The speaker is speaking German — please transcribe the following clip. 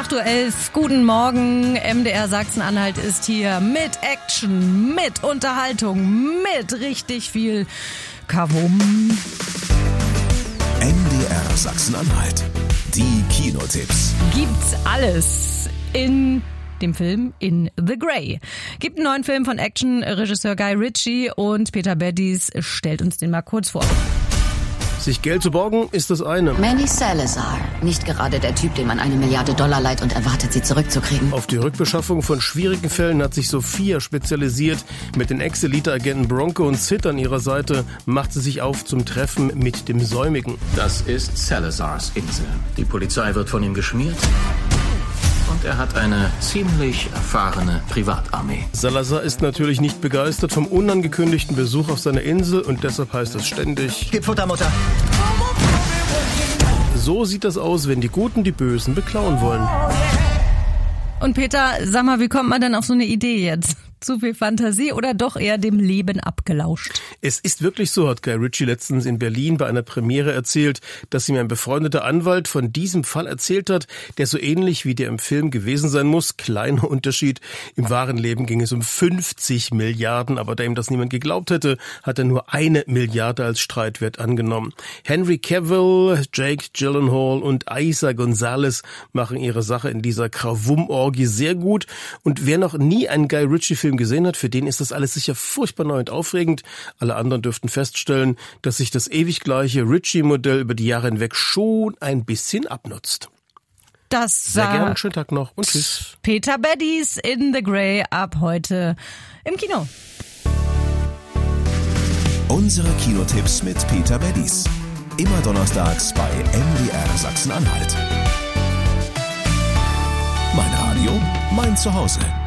8.11 Uhr, guten Morgen. MDR Sachsen-Anhalt ist hier mit Action, mit Unterhaltung, mit richtig viel Kavum. MDR Sachsen-Anhalt, die Kinotipps. Gibt's alles in dem Film In the Grey. Gibt einen neuen Film von Action-Regisseur Guy Ritchie und Peter Beddies stellt uns den mal kurz vor. Sich Geld zu borgen, ist das eine. Manny Salazar. Nicht gerade der Typ, dem man $1 Milliarde leiht und erwartet, sie zurückzukriegen. Auf die Rückbeschaffung von schwierigen Fällen hat sich Sophia spezialisiert. Mit den Ex-Elite-Agenten Bronco und Sid an ihrer Seite macht sie sich auf zum Treffen mit dem Säumigen. Das ist Salazars Insel. Die Polizei wird von ihm geschmiert. Und er hat eine ziemlich erfahrene Privatarmee. Salazar ist natürlich nicht begeistert vom unangekündigten Besuch auf seiner Insel und deshalb heißt es ständig: Gib Futter, Mutter! So sieht das aus, wenn die Guten die Bösen beklauen wollen. Und Peter, sag mal, wie kommt man denn auf so eine Idee jetzt? Zu viel Fantasie oder doch eher dem Leben abgelauscht? Es ist wirklich so, hat Guy Ritchie letztens in Berlin bei einer Premiere erzählt, dass ihm ein befreundeter Anwalt von diesem Fall erzählt hat, der so ähnlich wie der im Film gewesen sein muss. Kleiner Unterschied, im wahren Leben ging es um 50 Milliarden, aber da ihm das niemand geglaubt hätte, hat er nur 1 Milliarde als Streitwert angenommen. Henry Cavill, Jake Gyllenhaal und Eiza González machen ihre Sache in dieser Krawum-Orgie sehr gut. Und wer noch nie einen Guy Ritchie-Film gesehen hat, für den ist das alles sicher furchtbar neu und aufregend. Alle anderen dürften feststellen, dass sich das ewig gleiche Ritchie-Modell über die Jahre hinweg schon ein bisschen abnutzt. Das Sehr gerne, schönen Tag noch und tschüss. Peter Beddies in the Grey ab heute im Kino. Unsere Kinotipps mit Peter Beddies. Immer donnerstags bei MDR Sachsen-Anhalt. Mein Radio, mein Zuhause.